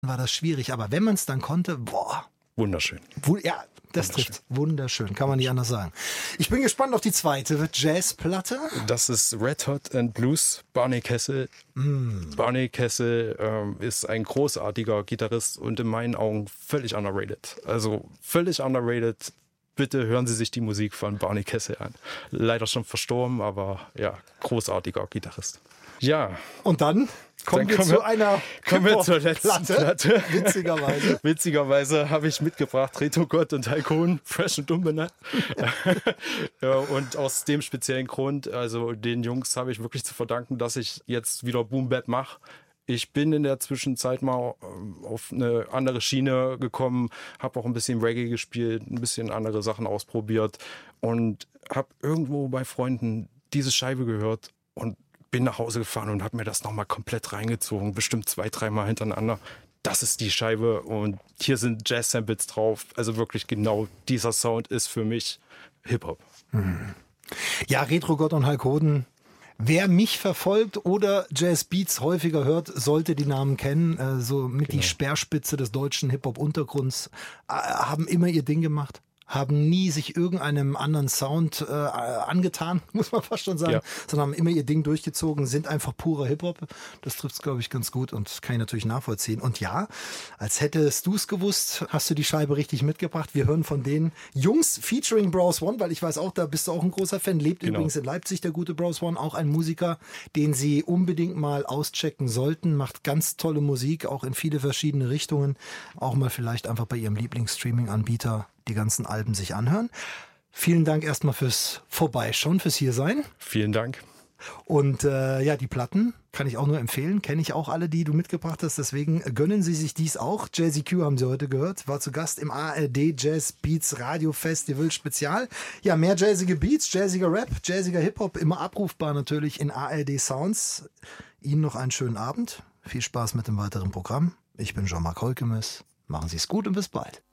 war das schwierig. Aber wenn man es dann konnte, boah. Wunderschön. Ja, das trifft. Wunderschön, kann man nicht anders sagen. Ich bin gespannt auf die zweite. Wird Jazzplatte? Das ist Red Hot and Blues, Barney Kessel. Barney Kessel ist ein großartiger Gitarrist und in meinen Augen völlig underrated. Also völlig underrated. Bitte hören Sie sich die Musik von Barney Kessel an. Leider schon verstorben, aber ja, großartiger Gitarrist. Ja. Und dann kommen wir zur letzten Platte. Witzigerweise. Witzigerweise habe ich mitgebracht Reto Gott und Heiko Kohn, fresh und unbenannt. Ja, und aus dem speziellen Grund, also den Jungs habe ich wirklich zu verdanken, dass ich jetzt wieder Boom Bap mache. Ich bin in der Zwischenzeit mal auf eine andere Schiene gekommen, habe auch ein bisschen Reggae gespielt, ein bisschen andere Sachen ausprobiert und habe irgendwo bei Freunden diese Scheibe gehört und bin nach Hause gefahren und habe mir das nochmal komplett reingezogen, bestimmt 2-3 Mal hintereinander. Das ist die Scheibe und hier sind Jazz-Samples drauf. Also wirklich genau dieser Sound ist für mich Hip-Hop. Ja, Retro Gott und Hulk Hoden. Wer mich verfolgt oder Jazz-Beats häufiger hört, sollte die Namen kennen. So mit die Speerspitze des deutschen Hip-Hop-Untergrunds. Haben immer ihr Ding gemacht. Haben nie sich irgendeinem anderen Sound angetan, muss man fast schon sagen, sondern haben immer ihr Ding durchgezogen, sind einfach purer Hip-Hop. Das trifft es, glaube ich, ganz gut und das kann ich natürlich nachvollziehen. Und ja, als hättest du es gewusst, hast du die Scheibe richtig mitgebracht. Wir hören von den Jungs featuring Browse One, weil ich weiß auch, da bist du auch ein großer Fan. Lebt übrigens in Leipzig, der gute Browse One, auch ein Musiker, den sie unbedingt mal auschecken sollten. Macht ganz tolle Musik, auch in viele verschiedene Richtungen. Auch mal vielleicht einfach bei ihrem Lieblings-Streaming-Anbieter die ganzen Alben sich anhören. Vielen Dank erstmal fürs Vorbeischauen, fürs Hiersein. Vielen Dank. Und die Platten kann ich auch nur empfehlen. Kenne ich auch alle, die du mitgebracht hast. Deswegen gönnen Sie sich dies auch. Jazzy Q haben Sie heute gehört. War zu Gast im ARD Jazz Beats Radio Festival Spezial. Ja, mehr jazzige Beats, jazziger Rap, jazziger Hip-Hop. Immer abrufbar natürlich in ARD Sounds. Ihnen noch einen schönen Abend. Viel Spaß mit dem weiteren Programm. Ich bin Jean-Marc Holkemes. Machen Sie es gut und bis bald.